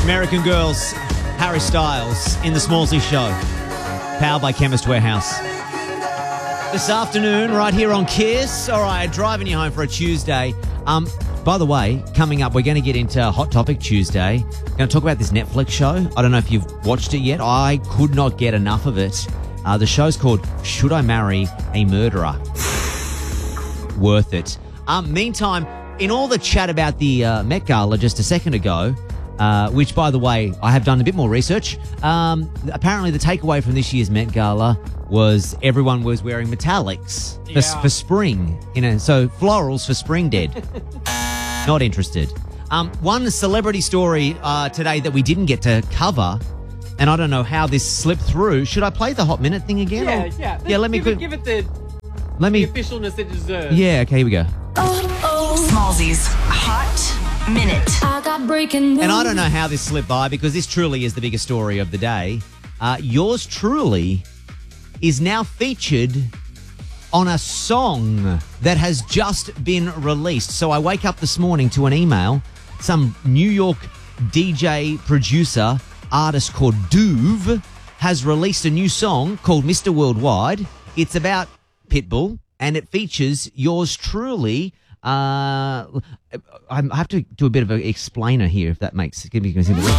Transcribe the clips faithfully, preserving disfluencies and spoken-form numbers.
American Girls, Harry Styles in the Smallsy Show, powered by Chemist Warehouse. This afternoon, right here on Kiss. All right, driving you home for a Tuesday. Um, by the way, coming up, we're going to get into Hot Topic Tuesday. We're going to talk about this Netflix show. I don't know if you've watched it yet. I could not get enough of it. Uh, the show's called Should I Marry a Murderer? Worth it. Um, meantime, in all the chat about the uh, Met Gala just a second ago, uh, which, by the way, I have done a bit more research, um, apparently the takeaway from this year's Met Gala was everyone was wearing metallics for, Yeah. for spring. You know, so florals for spring dead. Not interested. Um, one celebrity story uh, today that we didn't get to cover, and I don't know how this slipped through. Should I play the Hot Minute thing again? Yeah, or- yeah. Yeah, let me give it, put- give it the, Let the me... officialness it deserves. Yeah, okay, here we go. Smallsy's Hot Minute. I got breaking news. And I don't know how this slipped by because this truly is the biggest story of the day. Uh, yours truly is now featured on a song that has just been released. So I wake up this morning to an email. Some New York D J, producer, artist called Duve has released a new song called Mister Worldwide. It's about Pitbull and it features yours truly. Uh, I have to do a bit of an explainer here, if that makes give me.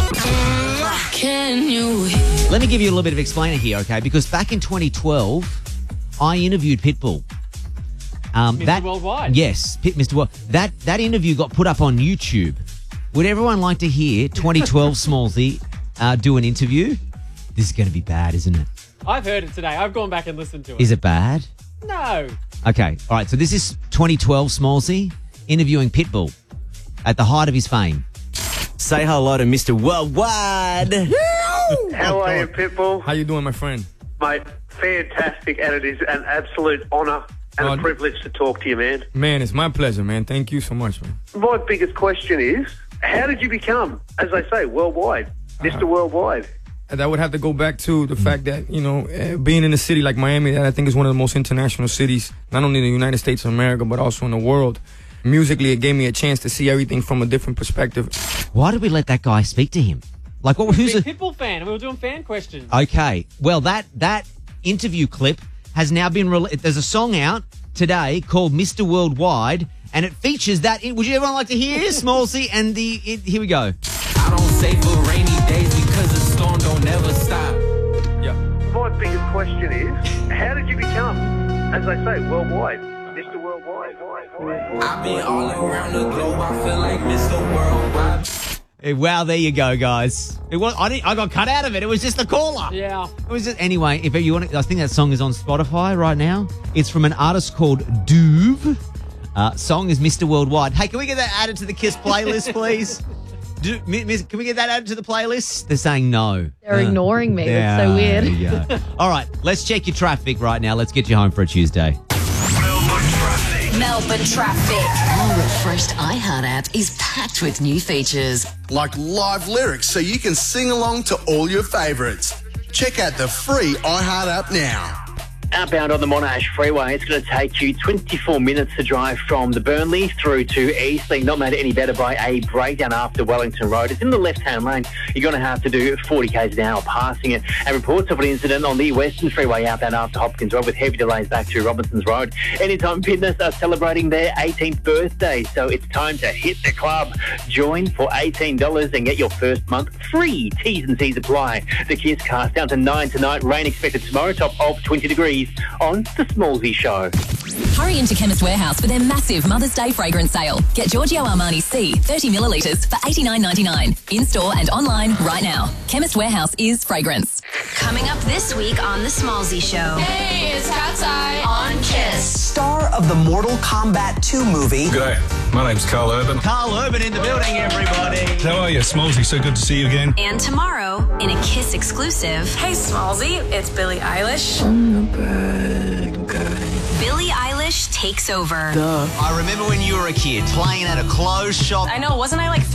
Can you Let me give you a little bit of explainer here, okay? Because back in twenty twelve, I interviewed Pitbull. Um, Mister Worldwide. Yes, Pit, Mister World. That that interview got put up on YouTube. Would everyone like to hear twenty twelve Smallsy uh, do an interview? This is going to be bad, isn't it? I've heard it today. I've gone back and listened to it. Is it bad? No. Okay, all right. So this is twenty twelve Smallsy interviewing Pitbull at the height of his fame. Say hello to Mister Worldwide. How are you, Pitbull? How you doing, my friend? Mate, fantastic, and it is an absolute honour and Oh, a privilege to talk to you, man. Man, it's my pleasure, man. Thank you so much, man. My biggest question is, how did you become, as they say, worldwide, Mister Worldwide? And that would have to go back to the fact that, you know, uh, being in a city like Miami, that I think is one of the most international cities, not only in the United States of America, but also in the world. Musically, it gave me a chance to see everything from a different perspective. Why did we let that guy speak to him? Like, what? Who's Big a, Pitbull fan. We were doing fan questions. Okay, well, that that interview clip has now been released. There's a song out today called Mister Worldwide, and it features that. Would you everyone like to hear Smallsy? And the it, here we go. I don't save for rainy days because the storm don't never stop. Yeah. My biggest question is, how did you become, as they say, worldwide, Mister Worldwide? I've been all around the globe. I feel like Mister Worldwide. Eh, Wow, there you go, guys. It was I, didn't, I got cut out of it. It was just the caller. Yeah. It was just anyway. If you want, to, I think that song is on Spotify right now. It's from an artist called Duve. Uh, song is Mister Worldwide. Hey, can we get that added to the Kiss playlist, please? Do, mi- miss, can we get that added to the playlist? They're saying no. They're ignoring me. Yeah, It's so weird. there you go. All right, let's check your traffic right now. Let's get you home for a Tuesday. Melbourne traffic. Our refreshed iHeart app is packed with new features. Like live lyrics so you can sing along to all your favourites. Check out the free iHeart app now. Outbound on the Monash Freeway, it's going to take you twenty-four minutes to drive from the Burnley through to Eastleigh. Not made any better by a breakdown after Wellington Road. It's in the left-hand lane. You're going to have to do forty k's an hour passing it. And reports of an incident on the Western Freeway outbound after Hopkins Road with heavy delays back to Robinson's Road. Anytime Fitness are celebrating their eighteenth birthday, so it's time to hit the club. Join for eighteen dollars and get your first month free. T's and C's apply. The Kiss Cast down to nine tonight. Rain expected tomorrow, top of twenty degrees on The Smallsy Show. Hurry into Chemist Warehouse for their massive Mother's Day fragrance sale. Get Giorgio Armani C thirty millilitres for eighty-nine ninety-nine. In-store and online right now. Chemist Warehouse is fragrance. Coming up this week on The Smallsy Show. Hey, it's Cat's Eye On Kiss. Star of the Mortal Kombat two movie. G'day, my name's Carl Urban. Carl Urban in the building, everybody. How are you, Smallsy? So good to see you again. And tomorrow, in a Kiss exclusive. Hey, Smallsy, it's Billie Eilish. Billie Eilish takes over. I remember when you were a kid playing at a clothes shop. I know, wasn't I like